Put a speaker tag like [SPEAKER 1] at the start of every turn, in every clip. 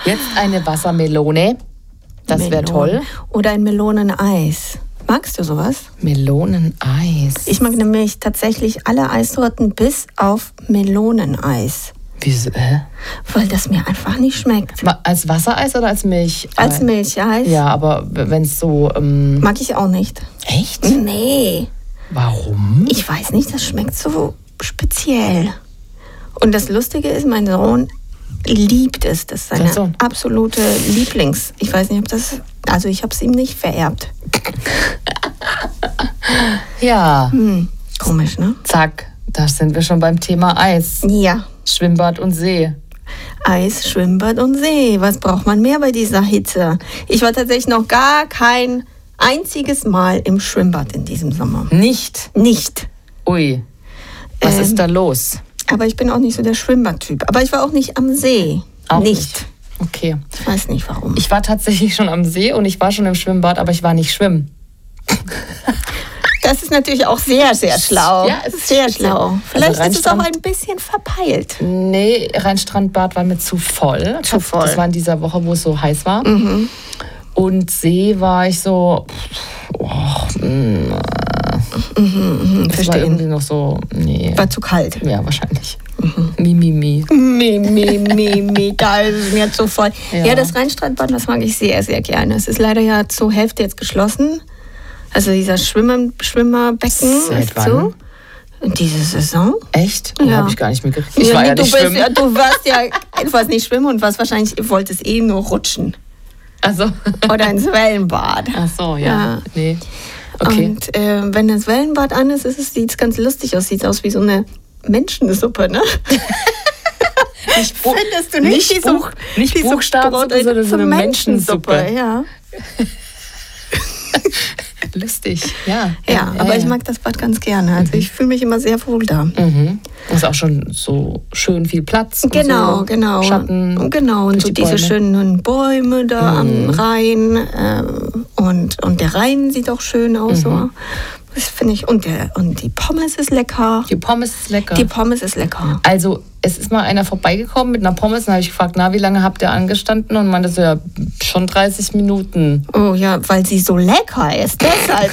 [SPEAKER 1] Jetzt eine Wassermelone. Das wäre toll.
[SPEAKER 2] Oder ein Meloneneis. Magst du sowas?
[SPEAKER 1] Meloneneis.
[SPEAKER 2] Ich mag nämlich tatsächlich alle Eissorten bis auf Meloneneis.
[SPEAKER 1] Wieso?
[SPEAKER 2] Weil das mir einfach nicht schmeckt.
[SPEAKER 1] Als Wassereis oder als Milch?
[SPEAKER 2] Als Milcheis?
[SPEAKER 1] Ja, aber wenn es so...
[SPEAKER 2] mag ich auch nicht.
[SPEAKER 1] Echt?
[SPEAKER 2] Nee.
[SPEAKER 1] Warum?
[SPEAKER 2] Ich weiß nicht, das schmeckt so speziell. Und das Lustige ist, mein Sohn liebt es. Das ist seine absolute Lieblings... Ich weiß nicht, ob das... Also ich habe es ihm nicht vererbt.
[SPEAKER 1] Ja.
[SPEAKER 2] Komisch, ne?
[SPEAKER 1] Zack, da sind wir schon beim Thema Eis.
[SPEAKER 2] Ja.
[SPEAKER 1] Schwimmbad und See.
[SPEAKER 2] Eis, Schwimmbad und See. Was braucht man mehr bei dieser Hitze? Ich war tatsächlich noch gar kein einziges Mal im Schwimmbad in diesem Sommer.
[SPEAKER 1] Nicht?
[SPEAKER 2] Nicht.
[SPEAKER 1] Ui, was ist da los?
[SPEAKER 2] Aber ich bin auch nicht so der Schwimmbadtyp. Aber ich war auch nicht am See.
[SPEAKER 1] Auch nicht. Okay.
[SPEAKER 2] Ich weiß nicht, warum.
[SPEAKER 1] Ich war tatsächlich schon am See und ich war schon im Schwimmbad, aber ich war nicht schwimmen.
[SPEAKER 2] Das ist natürlich auch sehr, sehr schlau.
[SPEAKER 1] Ja, es ist
[SPEAKER 2] sehr schlau. Vielleicht
[SPEAKER 1] also
[SPEAKER 2] ist es auch ein bisschen verpeilt.
[SPEAKER 1] Nee, Rheinstrandbad war mir zu voll. Das war in dieser Woche, wo es so heiß war.
[SPEAKER 2] Mhm.
[SPEAKER 1] Und See war ich so... Das war irgendwie noch so... Nee.
[SPEAKER 2] War zu kalt.
[SPEAKER 1] Ja, wahrscheinlich. Mi.
[SPEAKER 2] Da ist es mir zu voll. Ja, das Rheinstrandbad, das mag ich sehr, sehr gerne. Es ist leider ja zur Hälfte jetzt geschlossen. Also dieser Schwimmerbecken ist zu. Diese Saison.
[SPEAKER 1] Echt?
[SPEAKER 2] Ja.
[SPEAKER 1] Habe ich gar nicht mitgekriegt. Ich war ja nicht schwimmen.
[SPEAKER 2] Du warst nicht schwimmen und warst wahrscheinlich, wolltest nur rutschen.
[SPEAKER 1] Ach so.
[SPEAKER 2] Oder ins Wellenbad.
[SPEAKER 1] Ach so, ja. Nee. Okay.
[SPEAKER 2] Und wenn das Wellenbad an ist, sieht es ganz lustig aus. Sieht aus wie so eine Menschensuppe, ne? Findest du nicht?
[SPEAKER 1] Nicht Buchstabensuppe, sondern so eine Menschensuppe.
[SPEAKER 2] Ja.
[SPEAKER 1] Lustig, ja.
[SPEAKER 2] Ja, aber ich mag das Bad ganz gerne. Also ich fühle mich immer sehr wohl da.
[SPEAKER 1] Mhm. Es ist auch schon so schön viel Platz.
[SPEAKER 2] Genau,
[SPEAKER 1] so
[SPEAKER 2] genau.
[SPEAKER 1] Schatten.
[SPEAKER 2] Genau, und so diese schönen Bäume da am Rhein. Und der Rhein sieht auch schön aus. So. Das finde ich. Und die Pommes ist lecker.
[SPEAKER 1] Die Pommes ist lecker. Also, es ist mal einer vorbeigekommen mit einer Pommes und habe ich gefragt, wie lange habt ihr angestanden? Und meinte so, ja, schon 30 Minuten.
[SPEAKER 2] Oh ja, weil sie so lecker ist, deshalb.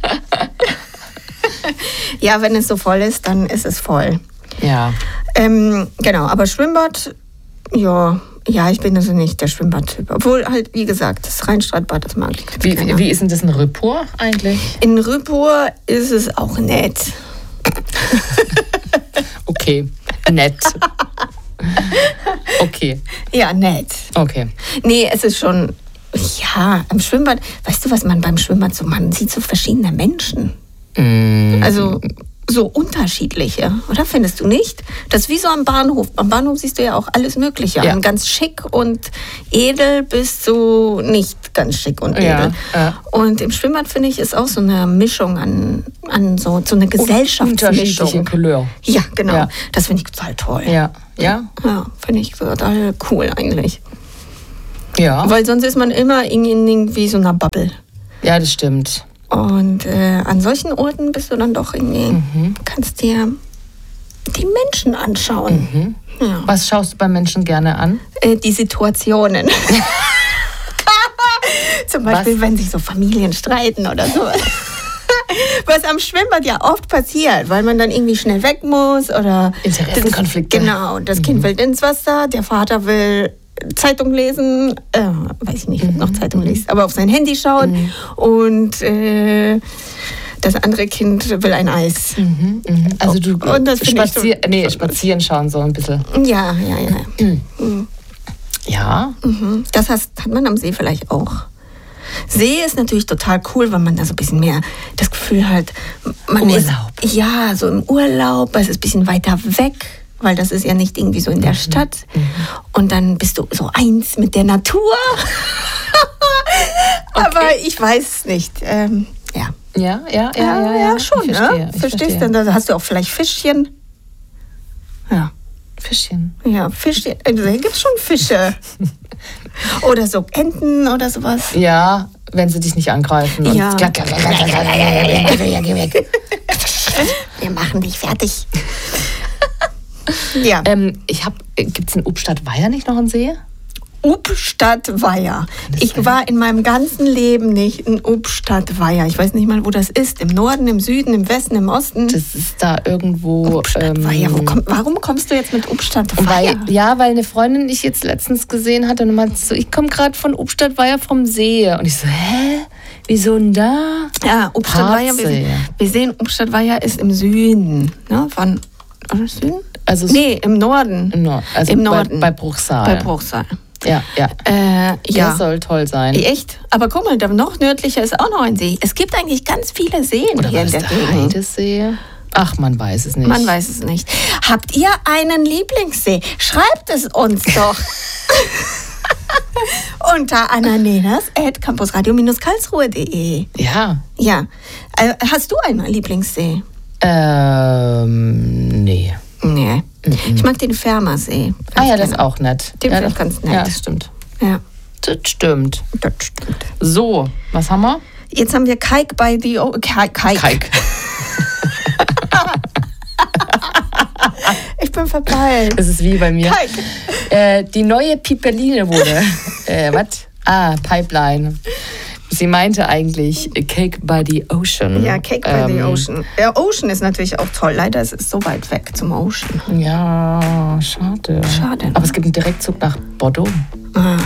[SPEAKER 2] Ja, wenn es so voll ist, dann ist es voll.
[SPEAKER 1] Ja.
[SPEAKER 2] Genau, aber Schwimmbad, ja, ich bin also nicht der Schwimmbadtyp. Obwohl halt, wie gesagt, das Rheinstrandbad, das mag ich ganz gerne.
[SPEAKER 1] Wie ist denn das in Rüppur eigentlich?
[SPEAKER 2] In Rüppur ist es auch nett.
[SPEAKER 1] Okay, nett. Okay.
[SPEAKER 2] Ja, nett.
[SPEAKER 1] Okay.
[SPEAKER 2] Nee, es ist schon, ja, am Schwimmbad, weißt du, was man beim Schwimmbad so, man sieht so verschiedene Menschen. Also so unterschiedliche, oder findest du nicht? Das ist wie so am Bahnhof. Am Bahnhof siehst du ja auch alles Mögliche. Ja. Ganz schick und edel bis zu nicht ganz schick und edel.
[SPEAKER 1] Ja.
[SPEAKER 2] Und im Schwimmbad, finde ich, ist auch so eine Mischung an so eine Gesellschaftsmischung.
[SPEAKER 1] Unterschiedliche Couleur.
[SPEAKER 2] Ja, genau. Ja. Das finde ich total toll.
[SPEAKER 1] Ja.
[SPEAKER 2] Ja, finde ich total cool eigentlich.
[SPEAKER 1] Ja.
[SPEAKER 2] Weil sonst ist man immer in irgendwie so einer Bubble.
[SPEAKER 1] Ja, das stimmt.
[SPEAKER 2] Und an solchen Orten bist du dann doch irgendwie, kannst dir die Menschen anschauen. Ja.
[SPEAKER 1] Was schaust du bei Menschen gerne an?
[SPEAKER 2] Die Situationen. Zum Beispiel, wenn sich so Familien streiten oder so. Was am Schwimmbad ja oft passiert, weil man dann irgendwie schnell weg muss oder...
[SPEAKER 1] Interessenkonflikte.
[SPEAKER 2] Genau, das Kind will ins Wasser, der Vater will Zeitung lesen, weiß ich nicht, ob noch Zeitung liest, aber auf sein Handy schauen und das andere Kind will ein Eis.
[SPEAKER 1] Also du
[SPEAKER 2] und das
[SPEAKER 1] spazieren schauen so ein bisschen.
[SPEAKER 2] Ja.
[SPEAKER 1] Ja.
[SPEAKER 2] Das hat man am See vielleicht auch. See ist natürlich total cool, weil man da so ein bisschen mehr das Gefühl hat, man
[SPEAKER 1] Urlaub.
[SPEAKER 2] ist so im Urlaub, es ist ein bisschen weiter weg. Weil das ist ja nicht irgendwie so in der Stadt. Und dann bist du so eins mit der Natur.
[SPEAKER 1] Okay.
[SPEAKER 2] Aber ich weiß es nicht. Ja, schon.
[SPEAKER 1] Ich
[SPEAKER 2] Verstehst du? Dann hast du auch vielleicht Fischchen. Ja.
[SPEAKER 1] Fischchen.
[SPEAKER 2] Ja, Fischchen. Also, hier gibt es schon Fische. Oder so Enten oder sowas.
[SPEAKER 1] Ja, wenn sie dich nicht angreifen.
[SPEAKER 2] Ja.
[SPEAKER 1] Geh weg.
[SPEAKER 2] Wir machen dich fertig. Ja.
[SPEAKER 1] Gibt es in Ubstadt-Weiher nicht noch einen See?
[SPEAKER 2] Ubstadt-Weiher. Ich war in meinem ganzen Leben nicht in Ubstadt-Weiher. Ich weiß nicht mal, wo das ist. Im Norden, im Süden, im Westen, im Osten.
[SPEAKER 1] Das ist da irgendwo.
[SPEAKER 2] Ubstadt-Weiher. Warum kommst du jetzt mit Ubstadt-Weiher?
[SPEAKER 1] Weil eine Freundin ich jetzt letztens gesehen hatte und meinte so, ich komme gerade von Ubstadt-Weiher vom See. Und ich so, hä? Wieso denn da?
[SPEAKER 2] Ja, Ubstadt-Weiher. Wir sehen, Ubstadt-Weiher ist im Süden. Ne? Oder Süden?
[SPEAKER 1] Also
[SPEAKER 2] im Norden.
[SPEAKER 1] Im Norden. Bei Bruchsal.
[SPEAKER 2] Bei Bruchsal.
[SPEAKER 1] Ja.
[SPEAKER 2] Ja.
[SPEAKER 1] soll toll sein.
[SPEAKER 2] Echt? Aber guck mal, noch nördlicher ist auch noch ein See. Es gibt eigentlich ganz viele Seen
[SPEAKER 1] Oder
[SPEAKER 2] hier in der Gegend.
[SPEAKER 1] Heidesee? Ach, man weiß es nicht.
[SPEAKER 2] Man weiß es nicht. Habt ihr einen Lieblingssee? Schreibt es uns doch. Unter ananenas@campusradio-karlsruhe.de.
[SPEAKER 1] Ja.
[SPEAKER 2] Ja. Hast du einen Lieblingssee?
[SPEAKER 1] Nee.
[SPEAKER 2] Nee. Ich mag den Fermersee.
[SPEAKER 1] Ja, das ist auch nett.
[SPEAKER 2] Den finde ich ganz nett.
[SPEAKER 1] Ja, das stimmt.
[SPEAKER 2] Ja.
[SPEAKER 1] Das stimmt. So, was haben wir?
[SPEAKER 2] Jetzt haben wir Kike by the Kike. Ich bin verpeilt.
[SPEAKER 1] Das ist wie bei mir.
[SPEAKER 2] Kike.
[SPEAKER 1] Die neue Piperline wurde. Was? Pipeline. Sie meinte eigentlich Cake by the Ocean.
[SPEAKER 2] Ja, Cake by the Ocean. Der Ocean ist natürlich auch toll. Leider ist es so weit weg zum Ocean.
[SPEAKER 1] Ja, schade.
[SPEAKER 2] Schade.
[SPEAKER 1] Aber es gibt einen Direktzug nach Bordeaux.